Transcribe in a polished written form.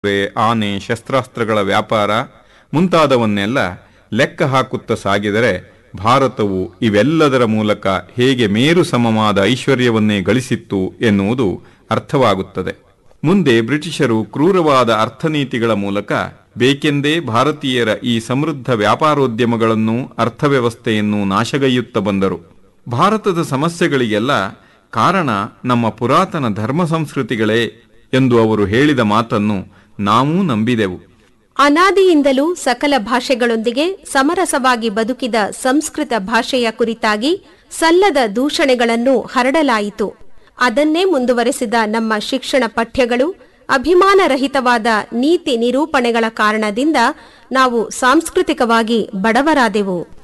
ಆನೆ, ಶಸ್ತ್ರಾಸ್ತ್ರಗಳ ವ್ಯಾಪಾರ ಮುಂತಾದವನ್ನೆಲ್ಲ ಲೆಕ್ಕ ಹಾಕುತ್ತಾ ಸಾಗಿದರೆ ಭಾರತವು ಇವೆಲ್ಲದರ ಮೂಲಕ ಹೇಗೆ ಮೇರು ಸಮವಾದ ಐಶ್ವರ್ಯವನ್ನೇ ಗಳಿಸಿತ್ತು ಎನ್ನುವುದು ಅರ್ಥವಾಗುತ್ತದೆ. ಮುಂದೆ ಬ್ರಿಟಿಷರು ಕ್ರೂರವಾದ ಅರ್ಥನೀತಿಗಳ ಮೂಲಕ ಬೇಕೆಂದೇ ಭಾರತೀಯರ ಈ ಸಮೃದ್ಧ ವ್ಯಾಪಾರೋದ್ಯಮಗಳನ್ನು ಅರ್ಥವ್ಯವಸ್ಥೆಯನ್ನು ನಾಶಗೈಯುತ್ತಾ ಬಂದರು. ಭಾರತದ ಸಮಸ್ಯೆಗಳಿಗೆಲ್ಲ ಕಾರಣ ನಮ್ಮ ಪುರಾತನ ಧರ್ಮ ಸಂಸ್ಕೃತಿಗಳೇ ಎಂದು ಅವರು ಹೇಳಿದ ಮಾತನ್ನು ನಾವೂ ನಂಬಿದೆವು. ಅನಾದಿಯಿಂದಲೂ ಸಕಲ ಭಾಷೆಗಳೊಂದಿಗೆ ಸಮರಸವಾಗಿ ಬದುಕಿದ ಸಂಸ್ಕೃತ ಭಾಷೆಯ ಕುರಿತಾಗಿ ಸಲ್ಲದ ದೂಷಣೆಗಳನ್ನು ಹರಡಲಾಯಿತು. ಅದನ್ನೇ ಮುಂದುವರೆಸಿದ ನಮ್ಮ ಶಿಕ್ಷಣ ಪಠ್ಯಗಳು ಅಭಿಮಾನರಹಿತವಾದ ನೀತಿ ನಿರೂಪಣೆಗಳ ಕಾರಣದಿಂದ ನಾವು ಸಾಂಸ್ಕೃತಿಕವಾಗಿ ಬಡವರಾದೆವು.